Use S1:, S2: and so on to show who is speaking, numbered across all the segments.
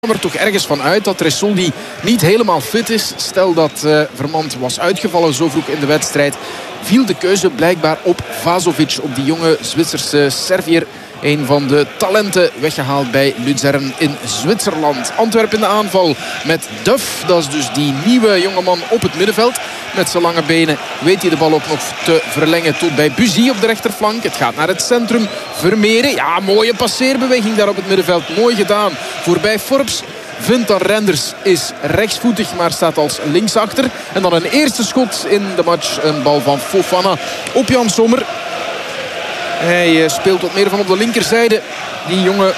S1: er toch ergens van uit dat Tresoldi niet helemaal fit is. Stel dat Vermand was uitgevallen zo vroeg in de wedstrijd, viel de keuze blijkbaar op Vazovic, op die jonge Zwitserse Serviër. Een van de talenten weggehaald bij Luzern in Zwitserland. Antwerpen in de aanval met Duff. Dat is dus die nieuwe jongeman op het middenveld. Met zijn lange benen weet hij de bal ook nog te verlengen tot bij Buzy op de rechterflank. Het gaat naar het centrum. Vermeeren. Ja, mooie passeerbeweging daar op het middenveld. Mooi gedaan. Voorbij Forbes. Vindt dat Renders is rechtsvoetig, maar staat als linksachter. En dan een eerste schot in de match. Een bal van Fofana op Jan Sommer. Hij speelt wat meer van op de linkerzijde. Die jonge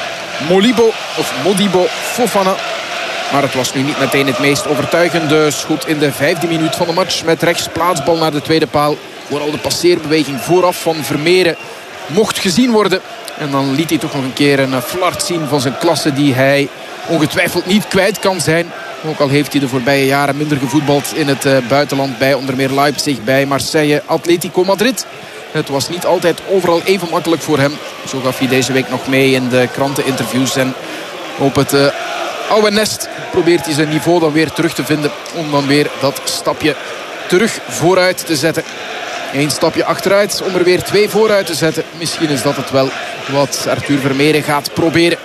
S1: Modibo Fofana. Maar het was nu niet meteen het meest overtuigende schot in de 5e minuut van de match. Met rechts plaatsbal naar de tweede paal. Vooral de passeerbeweging vooraf van Vermeeren mocht gezien worden. En dan liet hij toch nog een keer een flart zien van zijn klasse die hij ongetwijfeld niet kwijt kan zijn. Ook al heeft hij de voorbije jaren minder gevoetbald in het buitenland. Bij onder meer Leipzig, bij Marseille, Atletico Madrid. Het was niet altijd overal even makkelijk voor hem. Zo gaf hij deze week nog mee in de kranteninterviews. En op het oude nest probeert hij zijn niveau dan weer terug te vinden. Om dan weer dat stapje terug vooruit te zetten. 1 stapje achteruit om er weer 2 vooruit te zetten. Misschien is dat het wel wat Arthur Vermeeren gaat proberen.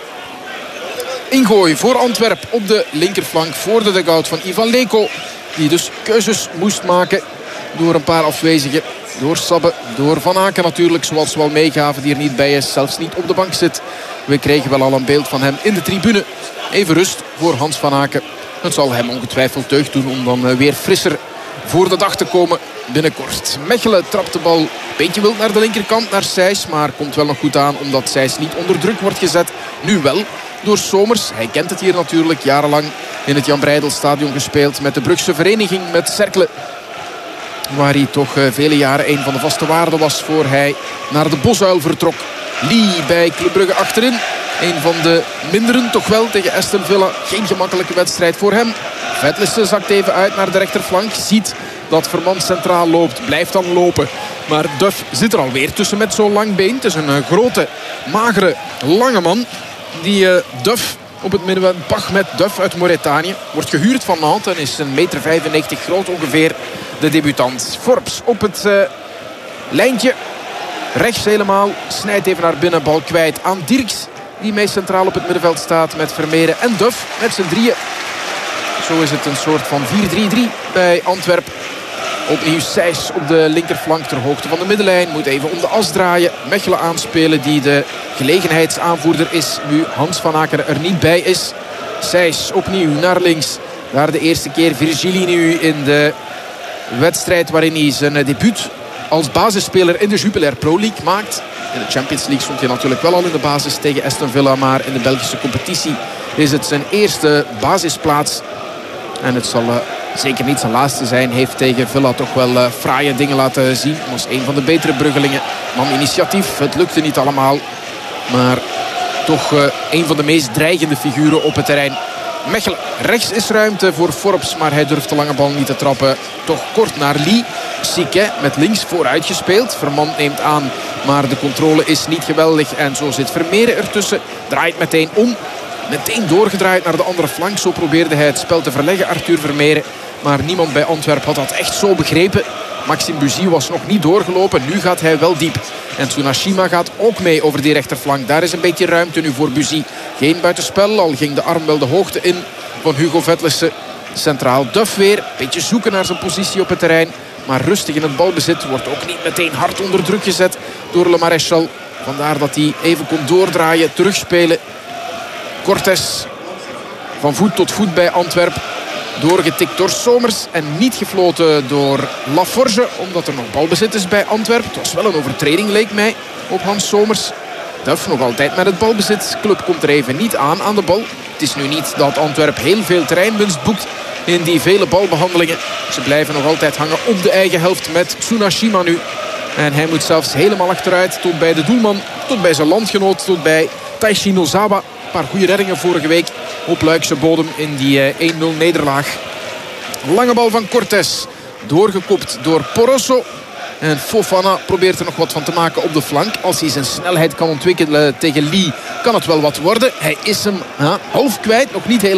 S1: Ingooi voor Antwerp op de linkerflank. Voor de dugout van Ivan Leko. Die dus keuzes moest maken door een paar afwezigen. Door Sabbe, door Van Aken natuurlijk, zoals we al meegaven, die er niet bij is, zelfs niet op de bank zit. We kregen wel al een beeld van hem in de tribune. Even rust voor Hans Van Aken. Het zal hem ongetwijfeld deugd doen om dan weer frisser voor de dag te komen binnenkort. Mechelen trapt de bal een beetje wild naar de linkerkant, naar Sijs. Maar komt wel nog goed aan, omdat Sijs niet onder druk wordt gezet. Nu wel door Somers. Hij kent het hier natuurlijk, jarenlang in het Jan Breydel-stadion gespeeld. Met de Brugse vereniging, met Cercle. Waar hij toch vele jaren een van de vaste waarden was voor hij naar de Bosuil vertrok. Lee bij Club Brugge achterin. Een van de minderen toch wel tegen Aston Villa. Geen gemakkelijke wedstrijd voor hem. Vetlissen zakt even uit naar de rechterflank. Ziet dat Vermand centraal loopt. Blijft dan lopen. Maar Duff zit er alweer tussen met zo'n lang been. Het is een grote, magere, lange man. Die Duff op het middenveld. Bach met Duff uit Mauritanië. Wordt gehuurd van Nantes en is 1,95 meter groot ongeveer. De debutant. Forbes op het lijntje. Rechts helemaal. Snijdt even naar binnen. Bal kwijt aan Dirks. Die meest centraal op het middenveld staat met Vermeeren en Duff met z'n drieën. Zo is het een soort van 4-3-3 bij Antwerp. Opnieuw Sijs op de linkerflank ter hoogte van de middenlijn. Moet even om de as draaien. Mechelen aanspelen die de gelegenheidsaanvoerder is. Nu Hans Van Aken er niet bij is. Sijs opnieuw naar links. Daar de eerste keer Virgili nu in de wedstrijd waarin hij zijn debuut als basisspeler in de Jupiler Pro League maakt. In de Champions League stond hij natuurlijk wel al in de basis tegen Aston Villa. Maar in de Belgische competitie is het zijn eerste basisplaats. En het zal zeker niet zijn laatste zijn. Heeft tegen Villa toch wel fraaie dingen laten zien. Was een van de betere Bruggelingen. Nam initiatief. Het lukte niet allemaal. Maar toch een van de meest dreigende figuren op het terrein. Mechelen. Rechts is ruimte voor Forbes. Maar hij durft de lange bal niet te trappen. Toch kort naar Lee. Sique met links vooruit gespeeld. Vermand neemt aan. Maar de controle is niet geweldig. En zo zit Vermeeren ertussen. Draait meteen om. Meteen doorgedraaid naar de andere flank. Zo probeerde hij het spel te verleggen, Arthur Vermeeren. Maar niemand bij Antwerp had dat echt zo begrepen. Maxime Buzy was nog niet doorgelopen. Nu gaat hij wel diep. En Tsunashima gaat ook mee over die rechterflank. Daar is een beetje ruimte nu voor Buzy. Geen buitenspel. Al ging de arm wel de hoogte in van Hugo Vetlissen. Centraal Duff weer. Beetje zoeken naar zijn positie op het terrein. Maar rustig in het balbezit. Wordt ook niet meteen hard onder druk gezet door Le Maréchal. Vandaar dat hij even kon doordraaien. Terugspelen. Cortés van voet tot voet bij Antwerp. Doorgetikt door Somers en niet gefloten door Laforge. Omdat er nog balbezit is bij Antwerp. Het was wel een overtreding leek mij op Hans Somers. Duff nog altijd met het balbezit. Club komt er even niet aan de bal. Het is nu niet dat Antwerp heel veel terreinwinst boekt in die vele balbehandelingen. Ze blijven nog altijd hangen op de eigen helft met Tsunashima nu. En hij moet zelfs helemaal achteruit tot bij de doelman. Tot bij zijn landgenoot. Tot bij Taishi Nozawa. Een paar goede reddingen vorige week op Luikse bodem in die 1-0 nederlaag. Lange bal van Cortés. Doorgekopt door Porosso. En Fofana probeert er nog wat van te maken op de flank. Als hij zijn snelheid kan ontwikkelen tegen Lee, kan het wel wat worden. Hij is hem half kwijt, nog niet helemaal.